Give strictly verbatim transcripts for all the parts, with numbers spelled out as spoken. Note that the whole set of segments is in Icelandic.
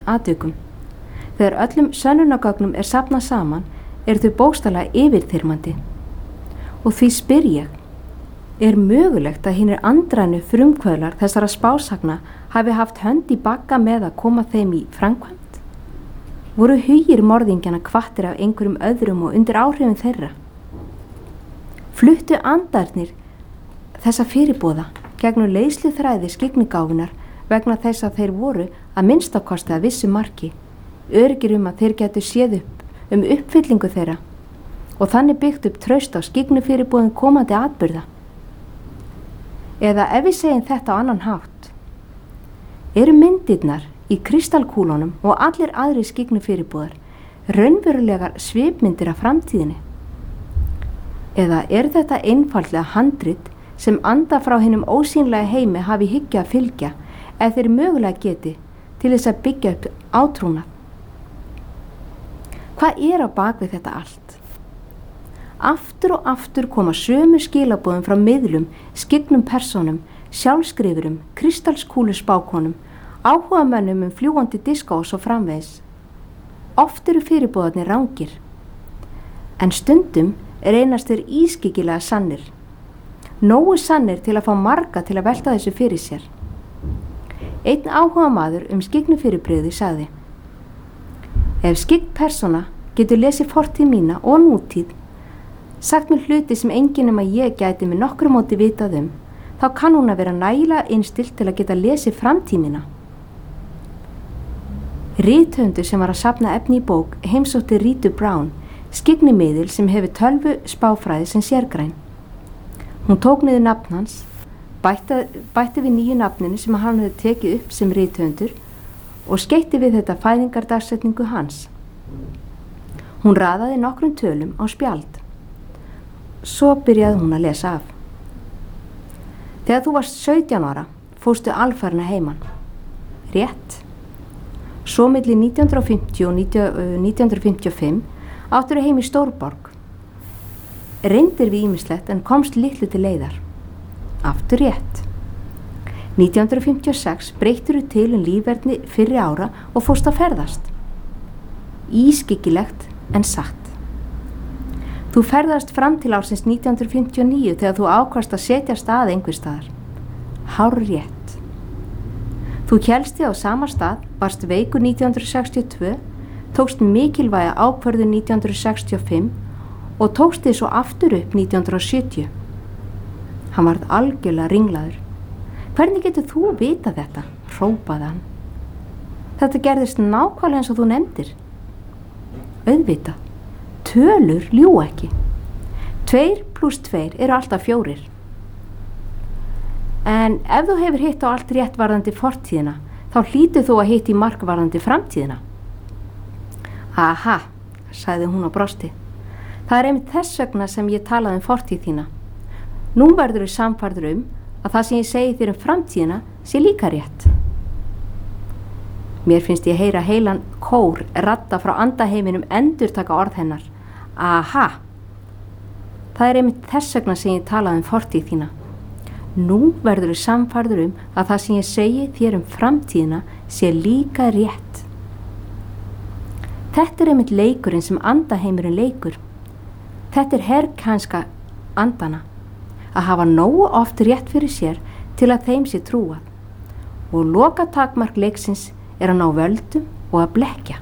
atvikum. Þegar öllum sönnunargögnum er safnað saman eru þau bókstaflega yfirþyrmandi. Og því spyr ég, er mögulegt að hinir andrænu frumkvöðlar þessara spásagna hafi haft hönd í bagga með að koma þeim í framkvæmd? Voru hugir morðingjana hvattir af einhverjum öðrum og undir áhrifum þeirra? Fluttu andarnir þessa fyrirboða gegnum leiðslu þræði skyggnigáfunar vegna þess að þeir voru að minnstakosti að vissu marki, öruggir um að þeir getu séð upp um uppfyllingu þeirra og þannig byggt upp traust á skyggnufyrirboðum komandi atburða. Eða ef við segjum þetta á annan hátt, eru myndirnar í kristalkúlunum og allir aðri skyggnufyrirboðar raunverulegar svipmyndir af framtíðinni? Eða er þetta einfaldlega handrit sem anda frá hinum ósýnlega heimi hafi hyggja að fylgja ef þeir mögulega geti til þess að byggja upp átrúnað? Hvað er á bakvið þetta allt? Aftur og aftur koma sömu skilaboðum frá miðlum, skyggnum persónum, sjálfskrifurum, kristalskúluspákonum, áhugamönnum um fljúgandi diska og svo framvegis. Oft eru fyrirboðarnir rangir, en stundum reynast þeir ískyggilega sannir. Nógu sannir til að fá marga til að velta þessu fyrir sér. Einn áhugamaður um skyggnufyrirbrigði sagði: ef skygg persóna getur lesið fortíð mína og nútíð, sagt mér hluti sem enginn nema ég gæti með nokkru móti vitað um, þá kann hún að vera nægilega innstilt til að geta lesið framtíð mína. Rithöfundur sem var að safna efni í bók heimsótti Rítu Brown, skyggnimiðil sem hefur tölvu spáfræði sem sérgræn. Hún tók niður nafn hans, bætti, bætti við nýju nafninu sem hann hefði tekið upp sem rithöfundur og skeytti við þetta fæðingardagsetningu hans. Hún raðaði nokkrum tölum á spjald. Svo byrjaði hún að lesa af. Þegar þú varst sautján ára, fórstu alfarna heiman. Rétt. Svo milli nítján hundruð fimmtíu og nítján hundruð fimmtíu og fimm áttur heim í Stórborg. Reyndir við ýmislegt en komst litlu til leiðar. Aftur rétt. nítján hundruð fimmtíu og sex breyttir þú til um lífverðni fyrri ára og fórst að ferðast. Ískyggilegt en satt. Þú ferðast fram til ársins nítján hundruð fimmtíu og níu þegar þú ákvast að setja stað einhver staðar. Hárrétt. Þú hélst þig á sama stað, varst veikur nítján hundruð sextíu og tvö, tókst mikilvæga ákvörðun nítján hundruð sextíu og fimm og tókst þig svo aftur upp nítján hundruð sjötíu. Hann varð algjörlega ringlaður. Hvernig getur þú vitað þetta? Hrópaði hann. Þetta gerðist nákvæmlega eins og þú nefndir. Auðvitað. Tölur ljúga ekki. Tveir pluss tveir eru alltaf fjórir. En ef þú hefur hitt á allt rétt varðandi fortíðina, þá hlýtur þú að hitt í mark varðandi framtíðina. Aha, sagði hún og brosti. Það er einmitt þess vegna sem ég talaði um fortíð þína. Nú verður við samfærður um að það sem ég segi þér um framtíðina sé líka rétt. Mér finnst ég heyra heilan kór radda frá andaheiminum endurtaka orð hennar. Aha, það er einmitt þess vegna sem ég talaði um fortíð þína. Nú verður við samfærður um að það sem ég segi þér um framtíðina sé líka rétt. Þetta er einmitt leikurinn sem andaheimurinn leikur. Þetta er herrkænska andana, að hafa nógu oft rétt fyrir sér til að þeim sé trúað. Og loka takmark leiksins er að ná völdum og að blekkja.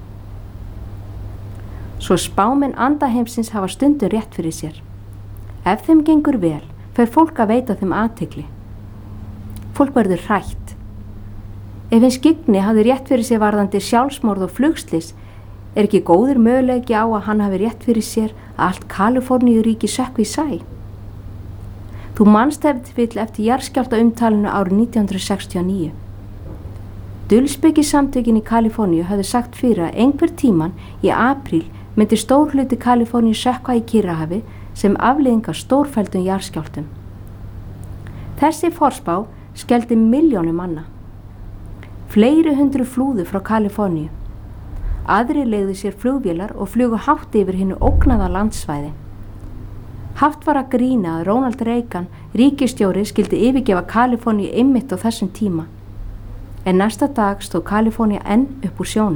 Svo spámenn andaheimsins hafa stundur rétt fyrir sér. Ef þeim gengur vel, fer fólk að veita þeim athygli. Fólk verður hrætt. Ef einn skyggni hafði rétt fyrir sér varðandi sjálfsmorð og flugslys, er ekki góður möguleiki á að hann hafi rétt fyrir sér að allt Kaliforníuríki sökkvi í sæ. Þú manst ef til vill eftir jarðskjálfta umtalinu árið nítján hundruð sextíu og níu. Dulspeki-samtökin í Kaliforníu hafði sagt fyrir að einhver tíman í apríl myndi stór hluti Kaliforníu sökkva í Kyrrahafi sem afleiðing af stórfelldum jarðskjálftum. Þessi forspá skelfdi milljónum manna. Fleiri hundru flúðu frá Kaliforníu. Aðrir leigðu sér flugvélar og flugu hátt yfir hinu ógnaða landsvæði. Haft var að grína að Ronald Reagan, ríkisstjóri, skyldi yfirgefa Kaliforníu einmitt á þessum tíma. En næsta dag stóð Kalifornía enn upp úr sjónum.